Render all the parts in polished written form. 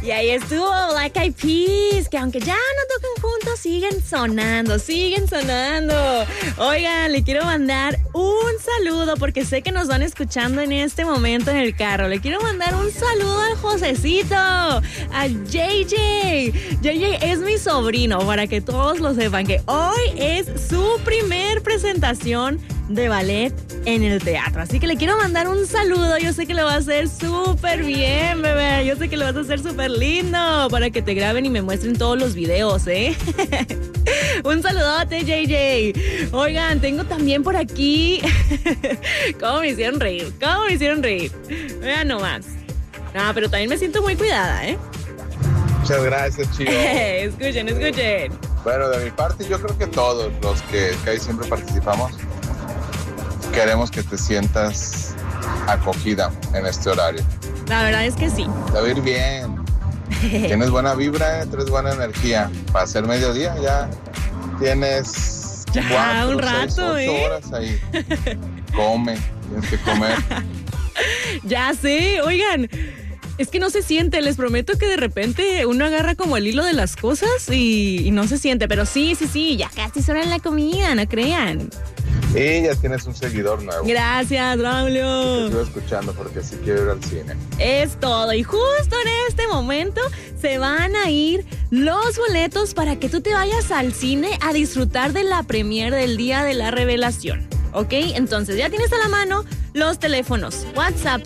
Y ahí estuvo Black Eyed Peas, que aunque ya no tocan juntos, siguen sonando. Oigan, le quiero mandar un saludo porque sé que nos van escuchando en este momento en el carro. Le quiero mandar un saludo al Josecito, a JJ. JJ es mi sobrino, para que todos lo sepan, que hoy es su primer presentación de ballet en el teatro. Así que le quiero mandar un saludo. Yo sé que lo va a hacer súper bien, bebé. Yo sé que lo vas a hacer súper lindo para que te graben y me muestren todos los videos, ¿eh? Un saludote, JJ. Oigan, tengo también por aquí... ¿Cómo me hicieron reír? Vean nomás. No, pero también me siento muy cuidada, ¿eh? Muchas gracias, chicos. Escuchen. Bueno, de mi parte, yo creo que todos los que ahí siempre participamos queremos que te sientas acogida en este horario. La verdad es que sí. Te va a ir bien. Tienes buena vibra, traes buena energía. Para ser mediodía ya tienes ya 4, un rato, 6, 8 horas ahí. Tienes que comer. Ya sé, oigan. Es que no se siente, les prometo que de repente uno agarra como el hilo de las cosas y no se siente, pero sí, ya casi es hora de la comida, no crean. Y ya tienes un seguidor nuevo. Gracias, Braulio. Te sigo escuchando porque sí quiero ir al cine. Es todo, y justo en este momento se van a ir los boletos para que tú te vayas al cine a disfrutar de la premiere del Día de la Revelación. ¿Ok? Entonces ya tienes a la mano los teléfonos. WhatsApp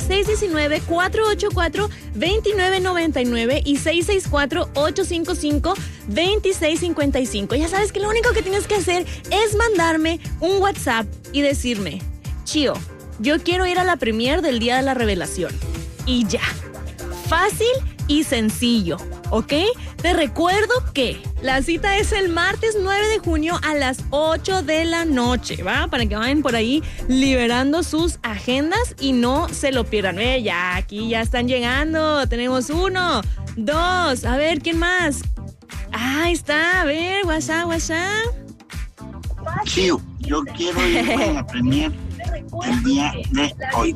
619-484-2999 y 664-855-2655. Ya sabes que lo único que tienes que hacer es mandarme un WhatsApp y decirme: Chío, yo quiero ir a la premiere del Día de la Revelación. Y ya. Fácil y sencillo, ¿ok? Te recuerdo que la cita es el martes 9 de junio a las 8 de la noche, ¿va? Para que vayan por ahí liberando sus agendas y no se lo pierdan. Ya, aquí ya están llegando. Tenemos 1, 2, a ver, ¿quién más? Ahí está, a ver, WhatsApp. Chío, yo quiero ir a la premier el día de hoy.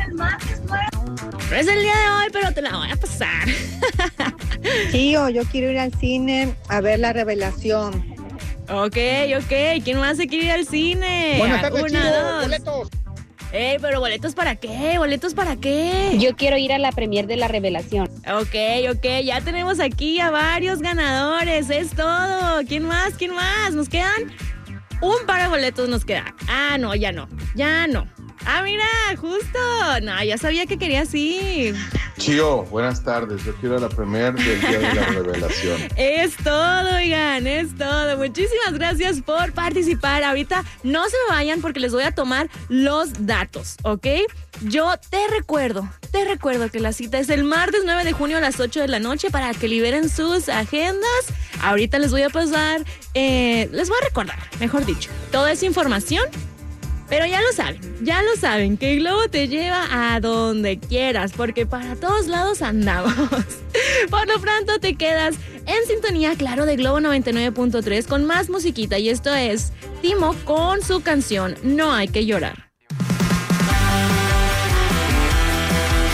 No es el día de hoy, pero te la voy a pasar. Chío, yo quiero ir al cine a ver La Revelación. Ok. ¿Quién más se quiere ir al cine? Buenas tardes, Una, Chío. dos. Boletos. Pero ¿boletos para qué? Yo quiero ir a la premier de La Revelación. Ok, ya tenemos aquí a varios ganadores, es todo. ¿Quién más? Nos quedan un par de boletos, nos queda. Ah, no, ya no. Ah, mira, justo. No, ya sabía que querías ir. Chío, buenas tardes. Yo quiero la premier del Día de la Revelación. Es todo, oigan, es todo. Muchísimas gracias por participar. Ahorita no se me vayan porque les voy a tomar los datos, ¿ok? Yo te recuerdo que la cita es el martes 9 de junio a las 8 de la noche para que liberen sus agendas. Ahorita les voy a pasar, les voy a recordar, mejor dicho, toda esa información. Pero ya lo saben, que Globo te lleva a donde quieras, porque para todos lados andamos. Por lo pronto te quedas en sintonía, claro, de Globo 99.3 con más musiquita, y esto es Timo con su canción No hay que llorar.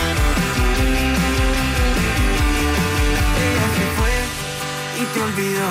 Ella se fue y te olvidó,